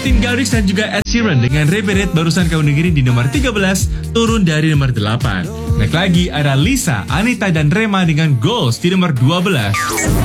Martin Garrix dan juga Ed Sheeran dengan Reberet barusan kamu dengerin di nomor 13, turun dari nomor 8. Naik lagi ada Lisa, Anita dan Rema dengan Goals di nomor 12.